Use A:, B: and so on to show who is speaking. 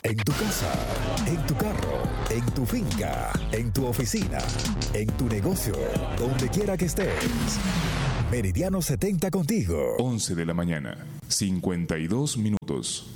A: En tu casa, en tu carro, en tu finca, en tu oficina, en tu negocio, donde quiera que estés. Meridiano 70 contigo.
B: 11 de la mañana, 52 minutos.